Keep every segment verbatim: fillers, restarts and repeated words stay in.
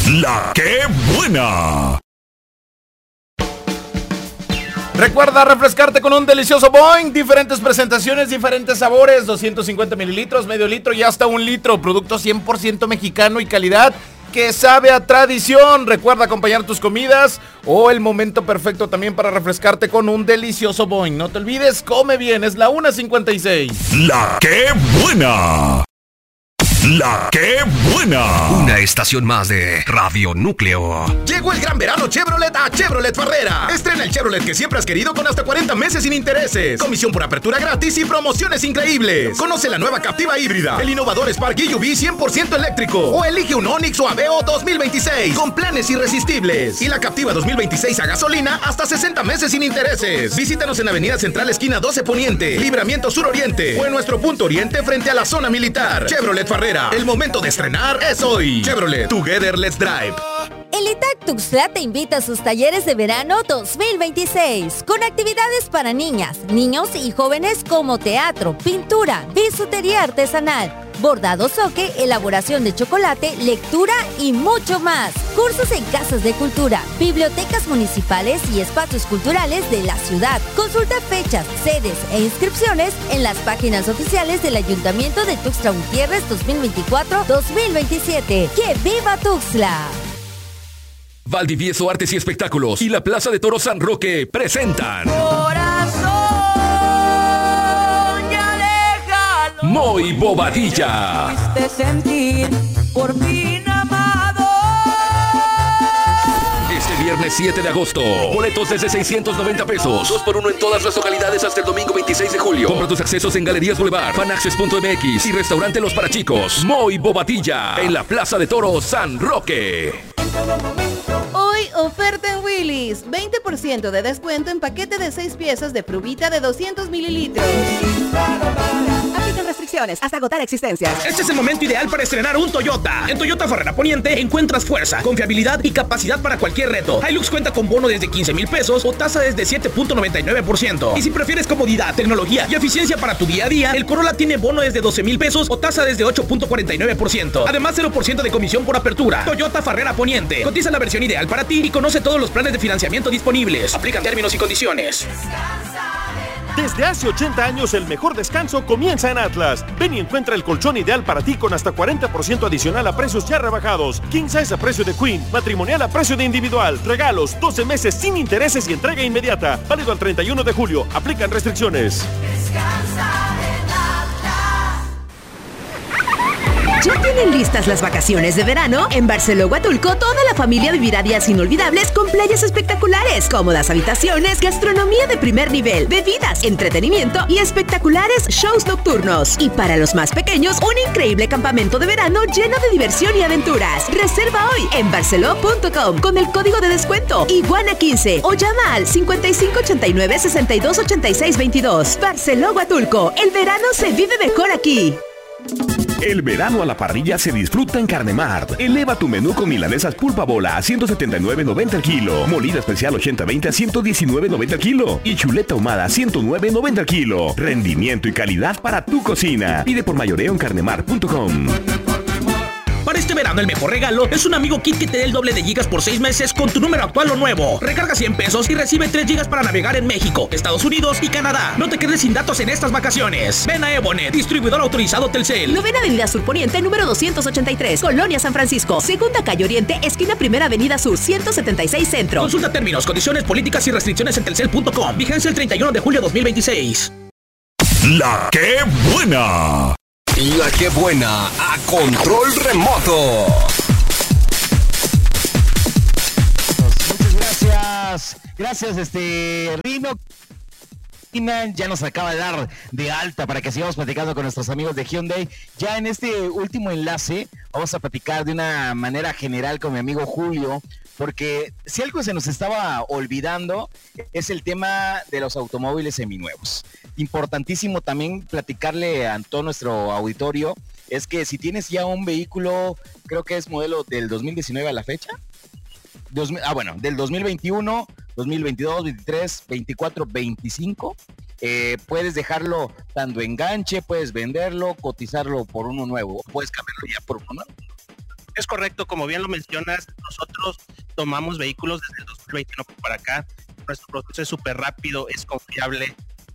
La que buena. Recuerda refrescarte con un delicioso Boing, diferentes presentaciones, diferentes sabores, doscientos cincuenta mililitros, medio litro y hasta un litro. Producto cien por ciento mexicano y calidad que sabe a tradición. Recuerda acompañar tus comidas o el momento perfecto también para refrescarte con un delicioso Boing. No te olvides, come bien, es la una cincuenta y seis. La que buena. La que buena. Una estación más de Radio Núcleo. Llegó el gran verano Chevrolet a Chevrolet Farrera. Estrena el Chevrolet que siempre has querido con hasta cuarenta meses sin intereses, comisión por apertura gratis y promociones increíbles. Conoce la nueva Captiva híbrida, el innovador Spark E U V cien por ciento eléctrico o elige un Onix o Aveo dos mil veintiséis con planes irresistibles. Y la Captiva dos mil veintiséis a gasolina hasta sesenta meses sin intereses. Visítanos en Avenida Central esquina doce Poniente, Libramiento Sur Oriente o en nuestro punto oriente frente a la zona militar. Chevrolet Farrera. El momento de estrenar es hoy. Chevrolet, Together Let's Drive. El I T A C Tuxtla te invita a sus talleres de verano dos mil veintiséis, con actividades para niñas, niños y jóvenes como teatro, pintura, bisutería artesanal, bordado soque, elaboración de chocolate, lectura y mucho más. Cursos en casas de cultura, bibliotecas municipales y espacios culturales de la ciudad. Consulta fechas, sedes e inscripciones en las páginas oficiales del Ayuntamiento de Tuxtla Gutiérrez dos mil veinticuatro dos mil veintisiete. ¡Que viva Tuxtla! Valdivieso Artes y Espectáculos y la Plaza de Toros San Roque presentan Corazón, ya déjalo. Moy Bobadilla. Fuiste sentir por fin amado. Este viernes siete de agosto. Boletos desde seiscientos noventa pesos. dos por uno en todas las localidades hasta el domingo veintiséis de julio. Compra tus accesos en Galerías Boulevard, Fanaccess punto m x y Restaurante Los Parachicos. Moy Bobadilla en la Plaza de Toros San Roque. Hoy oferta en Willy's, veinte por ciento de descuento en paquete de seis piezas de frubita de doscientos mililitros. Aplican restricciones hasta agotar existencias. Este es el momento ideal para estrenar un Toyota. En Toyota Farrera Poniente encuentras fuerza, confiabilidad y capacidad para cualquier reto. Hilux cuenta con bono desde quince mil pesos o tasa desde siete punto noventa y nueve por ciento. Y si prefieres comodidad, tecnología y eficiencia para tu día a día, el Corolla tiene bono desde doce mil pesos o tasa desde ocho punto cuarenta y nueve por ciento. Además, cero por ciento de comisión por apertura. Toyota Farrera Poniente. Cotiza la versión ideal para ti y conoce todos los planes de financiamiento disponibles. Aplican términos y condiciones. Desde hace ochenta años el mejor descanso comienza en Atlas. Ven y encuentra el colchón ideal para ti con hasta cuarenta por ciento adicional a precios ya rebajados. King size a precio de Queen, matrimonial a precio de individual. Regalos, doce meses sin intereses y entrega inmediata. Válido al treinta y uno de julio. Aplican restricciones. Descansa en Atlas. ¿Ya tienen listas las vacaciones de verano? En Barceló Huatulco, toda la familia vivirá días inolvidables con playas espectaculares, cómodas habitaciones, gastronomía de primer nivel, bebidas, entretenimiento y espectaculares shows nocturnos. Y para los más pequeños, un increíble campamento de verano lleno de diversión y aventuras. Reserva hoy en barceló punto com con el código de descuento Iguana quince o llama al cincuenta y cinco ochenta y nueve sesenta y dos ochenta y seis veintidós. Barceló Huatulco, el verano se vive mejor aquí. El verano a la parrilla se disfruta en Carnemart. Eleva tu menú con milanesas pulpa bola a ciento setenta y nueve noventa el kilo, molida especial ochenta veinte a ciento diecinueve noventa el kilo y chuleta ahumada a ciento nueve noventa el kilo. Rendimiento y calidad para tu cocina. Pide por mayoreo en carnemart punto com. Para este verano el mejor regalo es un amigo kit que te dé el doble de gigas por seis meses con tu número actual o nuevo. Recarga cien pesos y recibe tres gigas para navegar en México, Estados Unidos y Canadá. No te quedes sin datos en estas vacaciones. Ven a Evonet, distribuidor autorizado Telcel. Novena Avenida Sur Poniente, número doscientos ochenta y tres, Colonia San Francisco. Segunda Calle Oriente, esquina Primera Avenida Sur, ciento setenta y seis Centro. Consulta términos, condiciones, políticas y restricciones en telcel punto com. Vigencia el treinta y uno de julio de dos mil veintiséis. La que buena. La que buena a control remoto. Muchas gracias. Gracias, este Rino. Ya nos acaba de dar de alta para que sigamos platicando con nuestros amigos de Hyundai. Ya en este último enlace vamos a platicar de una manera general con mi amigo Julio, porque si algo se nos estaba olvidando es el tema de los automóviles seminuevos. Importantísimo también platicarle a todo nuestro auditorio es que si tienes ya un vehículo, creo que es modelo del dos mil diecinueve a la fecha, dos mil, ah bueno, del dos mil veintiuno, dos mil veintidós, veintitrés, veinticuatro, veinticinco, eh, puedes dejarlo dando enganche, puedes venderlo, cotizarlo por uno nuevo, puedes cambiarlo ya por uno nuevo. Es correcto, como bien lo mencionas, nosotros tomamos vehículos desde el dos mil veintiuno para acá. Nuestro proceso es súper rápido, es confiable.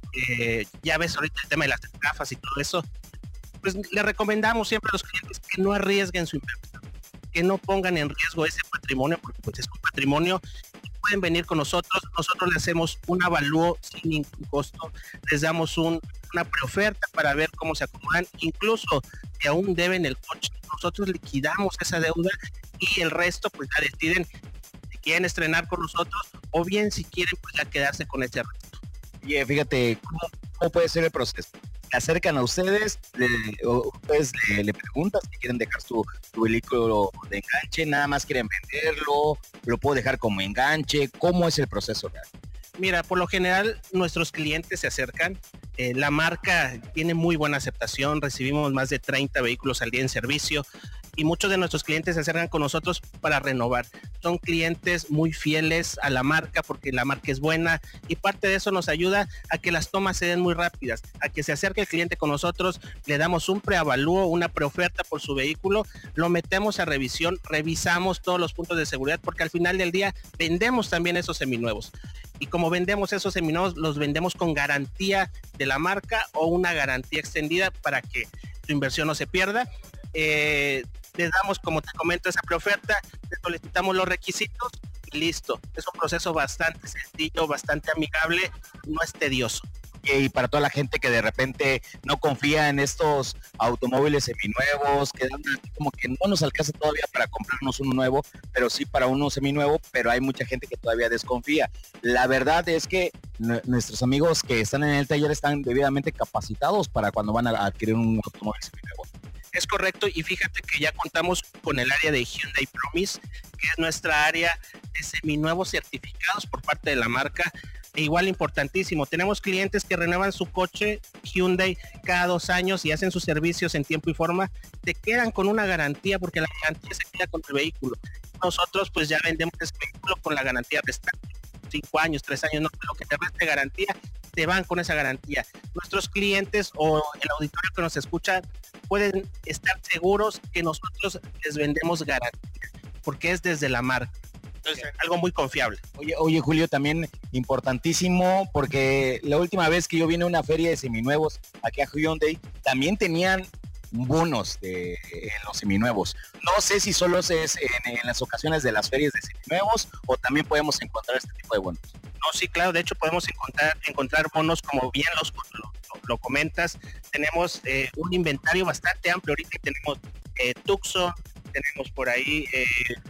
Eh, ya ves ahorita el tema de las estafas y todo eso. Pues le recomendamos siempre a los clientes que no arriesguen su inversión, que no pongan en riesgo ese patrimonio, porque pues es un patrimonio. Pueden venir con nosotros, nosotros le hacemos un avalúo sin ningún costo, les damos un, una preoferta para ver cómo se acomodan, incluso que aún deben el coche, nosotros liquidamos esa deuda y el resto pues ya deciden si quieren estrenar con nosotros o bien si quieren pues ya quedarse con ese resto. Y eh, fíjate, ¿cómo, ¿cómo puede ser el proceso? Se acercan a ustedes, le, o ustedes le, le preguntan si quieren dejar su, su vehículo de enganche, nada más quieren venderlo, lo puedo dejar como enganche, ¿cómo es el proceso real? Mira, por lo general nuestros clientes se acercan, eh, la marca tiene muy buena aceptación, recibimos más de treinta vehículos al día en servicio y muchos de nuestros clientes se acercan con nosotros para renovar. Son clientes muy fieles a la marca porque la marca es buena y parte de eso nos ayuda a que las tomas se den muy rápidas, a que se acerque el cliente con nosotros, le damos un preavalúo, una preoferta por su vehículo, lo metemos a revisión, revisamos todos los puntos de seguridad porque al final del día vendemos también esos seminuevos. Y como vendemos esos seminuevos, los vendemos con garantía de la marca o una garantía extendida para que tu inversión no se pierda. Eh, les damos, como te comento, esa preoferta, les solicitamos los requisitos y listo. Es un proceso bastante sencillo, bastante amigable, no es tedioso. Y para toda la gente que de repente no confía en estos automóviles seminuevos, que dan como que no nos alcanza todavía para comprarnos uno nuevo, pero sí para uno seminuevo, pero hay mucha gente que todavía desconfía. La verdad es que n- nuestros amigos que están en el taller están debidamente capacitados para cuando van a adquirir un automóvil seminuevo. Es correcto, y fíjate que ya contamos con el área de Hyundai Promise, que es nuestra área de seminuevos certificados por parte de la marca. E igual importantísimo, tenemos clientes que renuevan su coche Hyundai cada dos años y hacen sus servicios en tiempo y forma, te quedan con una garantía porque la garantía se queda con el vehículo. Nosotros pues ya vendemos ese vehículo con la garantía restante, cinco años, tres años, no, lo que te reste garantía, te van con esa garantía. Nuestros clientes o el auditorio que nos escucha pueden estar seguros que nosotros les vendemos garantía, porque es desde la marca. Entonces, algo muy confiable. Oye, oye, Julio, también importantísimo, porque la última vez que yo vine a una feria de seminuevos aquí a Hyundai, también tenían bonos de en los seminuevos. No sé si solo es en, en las ocasiones de las ferias de seminuevos o también podemos encontrar este tipo de bonos. No, sí, claro, de hecho podemos encontrar encontrar bonos como bien los lo, lo comentas. Tenemos eh, un inventario bastante amplio. Ahorita tenemos eh, Tucson, tenemos por ahí eh,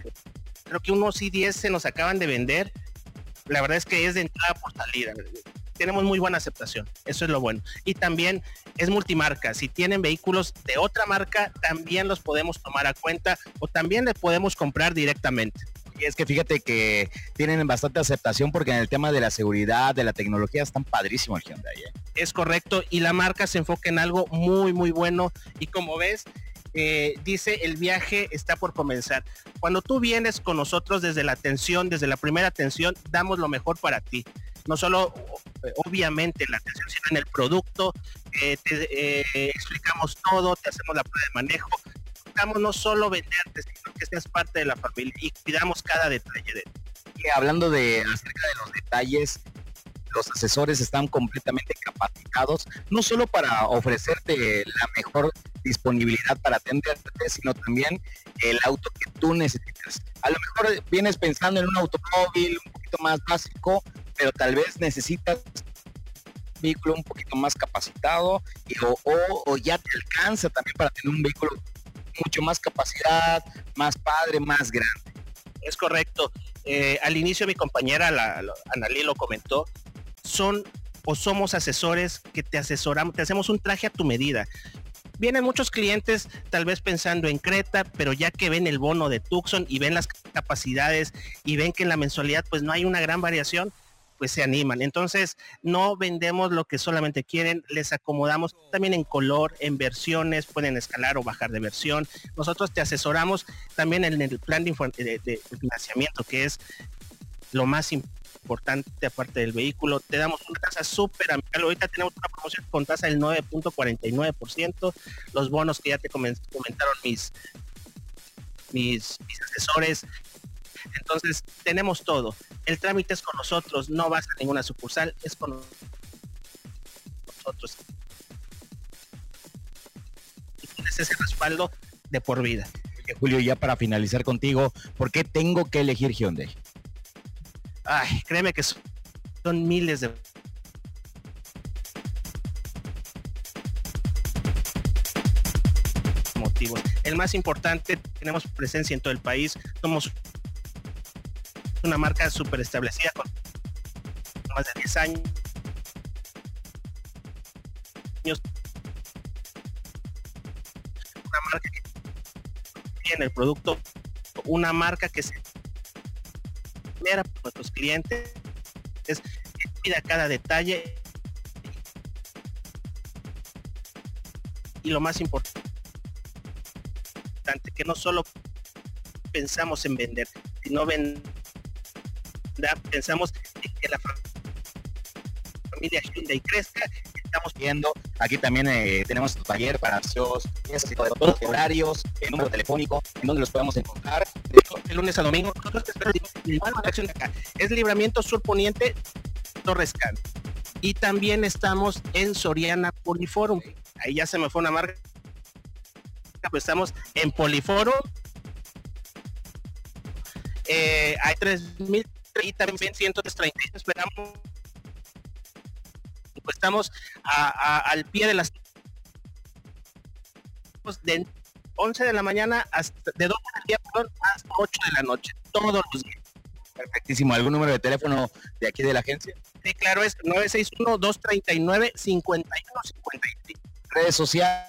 creo que unos i diez se nos acaban de vender. La verdad es que es de entrada por salida. Tenemos muy buena aceptación, eso es lo bueno. Y también es multimarca. Si tienen vehículos de otra marca, también los podemos tomar a cuenta o también les podemos comprar directamente. Y es que fíjate que tienen bastante aceptación porque en el tema de la seguridad, de la tecnología, están padrísimos el Hyundai, ¿eh? Es correcto, y la marca se enfoca en algo muy, muy bueno. Y como ves, Eh, dice el viaje está por comenzar. Cuando tú vienes con nosotros desde la atención, desde la primera atención, damos lo mejor para ti. No solo obviamente en la atención, sino en el producto. Eh, te eh, explicamos todo, te hacemos la prueba de manejo. Buscamos no solo venderte, sino que seas parte de la familia y cuidamos cada detalle de ti. Y hablando de acerca de los detalles, los asesores están completamente capacitados, no solo para ofrecerte la mejor disponibilidad para atenderte, sino también el auto que tú necesitas. A lo mejor vienes pensando en un automóvil un poquito más básico, pero tal vez necesitas un vehículo un poquito más capacitado y, o, o, o ya te alcanza también para tener un vehículo mucho más capacidad, más padre, más grande. Es correcto. Eh, al inicio mi compañera la, la, Analí lo comentó, son o somos asesores que te asesoramos, te hacemos un traje a tu medida. Vienen muchos clientes tal vez pensando en Creta, pero ya que ven el bono de Tucson y ven las capacidades y ven que en la mensualidad pues no hay una gran variación, pues se animan. Entonces no vendemos lo que solamente quieren, les acomodamos también en color, en versiones, pueden escalar o bajar de versión. Nosotros te asesoramos también en el plan de, de, de financiamiento, que es lo más importante aparte del vehículo. Te damos una tasa súper amigable. Ahorita tenemos una promoción con tasa del nueve punto cuarenta y nueve por ciento. Los bonos que ya te comentaron mis mis, mis asesores. Entonces, tenemos todo. El trámite es con nosotros, no vas a ninguna sucursal, es con nosotros. Y tienes ese respaldo de por vida. Oye, Julio, ya para finalizar contigo, ¿por qué tengo que elegir Hyundai? Ay, créeme que son, son miles de motivos. El más importante, tenemos presencia en todo el país, somos una marca súper establecida con más de diez años. Una marca que tiene el producto, una marca que se mira por nuestros clientes, es que cuida cada detalle y lo más importante, que no solo pensamos en vender, sino vender. Pensamos en que la familia Hyundai crezca. Estamos viendo, aquí también eh, tenemos tu taller para socios, todos los horarios, el número telefónico, en donde los podemos encontrar. De hecho, el lunes a domingo, nosotros te esperamos igual una acción de acá. Es Libramiento Sur Poniente, Torres Can. Y también estamos en Soriana Poliforum. Ahí ya se me fue una marca, pues estamos en Poliforum. Eh, hay tres mil y también ciento treinta. Esperamos. Pues estamos a, a, al pie de las de once de la mañana hasta de dos del día, perdón, hasta ocho de la noche, todos los días. Perfectísimo. ¿Algún número de teléfono de aquí de la agencia? Sí, claro, es nueve seis uno, dos tres nueve, cinco uno cinco seis. Redes sociales.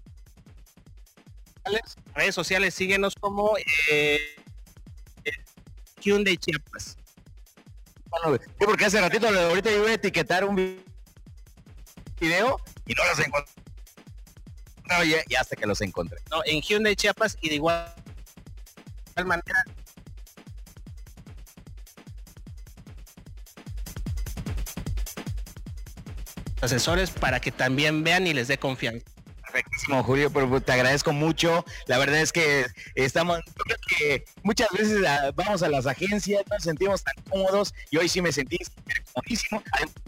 Redes sociales, síguenos como eh, Hyundai Chiapas. Bueno, sí, porque hace ratito ahorita yo voy a etiquetar un video y no los encontré. No, ya, ya hasta que los encontré. No, en Hyundai Chiapas y de igual manera. Asesores para que también vean y les dé confianza. Perfectísimo, Julio, pero te agradezco mucho. La verdad es que estamos, creo que muchas veces a, vamos a las agencias, no nos sentimos tan cómodos y hoy sí me sentí comodísimo.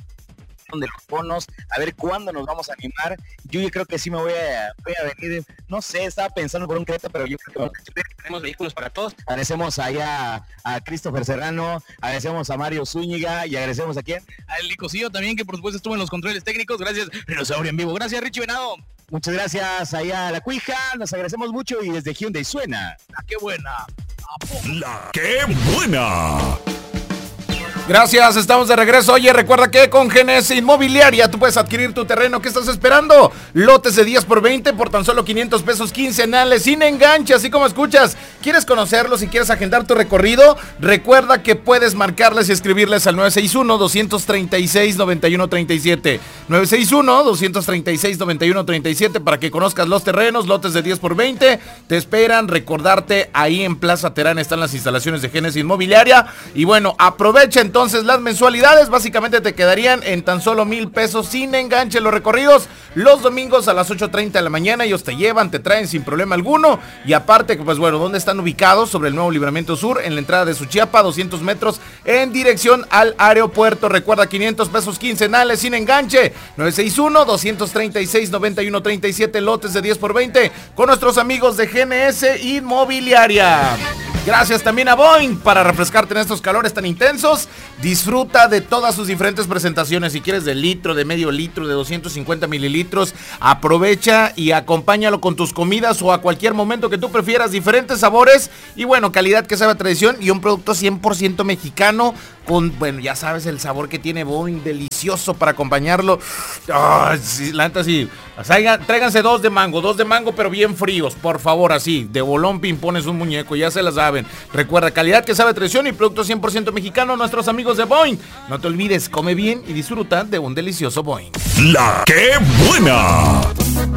De los bonos, a ver cuándo nos vamos a animar. Yo, yo creo que sí me voy a, voy a venir, no sé, estaba pensando por un Creta, pero yo creo que tenemos vehículos para todos. Agradecemos allá a Christopher Serrano, agradecemos a Mario Zúñiga y agradecemos a quién, al Licosillo también, que por supuesto estuvo en los controles técnicos. Gracias, Dinosaurio en vivo. Gracias, Richie Venado. Muchas gracias allá a la Cuija, nos agradecemos mucho y desde Hyundai suena La Qué Buena. La Qué Buena. Gracias, estamos de regreso. Oye, recuerda que con G N S Inmobiliaria tú puedes adquirir tu terreno. ¿Qué estás esperando? Lotes de diez por veinte por tan solo quinientos pesos quincenales, sin enganche, así como escuchas. ¿Quieres conocerlos y quieres agendar tu recorrido? Recuerda que puedes marcarles y escribirles al nueve seis uno, dos tres seis, nueve uno tres siete. nueve seis uno, dos tres seis, nueve uno tres siete para que conozcas los terrenos, lotes de diez por veinte. Te esperan. Recordarte, ahí en Plaza Terán están las instalaciones de G N S Inmobiliaria. Y bueno, aprovecha entonces. Entonces las mensualidades básicamente te quedarían en tan solo mil pesos sin enganche. Los recorridos los domingos a las ocho treinta de la mañana, ellos te llevan, te traen sin problema alguno. Y aparte, pues bueno, ¿dónde están ubicados? Sobre el nuevo Libramiento Sur, en la entrada de Suchiapa, doscientos metros en dirección al aeropuerto. Recuerda, quinientos pesos quincenales sin enganche. nueve seis uno, dos tres seis, nueve uno tres siete, lotes de diez por veinte con nuestros amigos de G N S Inmobiliaria. Gracias también a Boeing para refrescarte en estos calores tan intensos. Disfruta de todas sus diferentes presentaciones. Si quieres de litro, de medio litro, de doscientos cincuenta mililitros, aprovecha y acompáñalo con tus comidas o a cualquier momento que tú prefieras. Diferentes sabores y bueno, calidad que sabe a tradición y un producto cien por ciento mexicano con, bueno, ya sabes el sabor que tiene Boeing, delicioso para acompañarlo. Oh, sí, la neta sí. Traigan, tráiganse dos de mango, dos de mango pero bien fríos, por favor, así. De bolón pimpones un muñeco, ya se la saben. Recuerda, calidad que sabe a tradición y producto cien por ciento mexicano, nuestros amigos de Boeing. No te olvides, come bien y disfruta de un delicioso Boeing. La Qué Buena.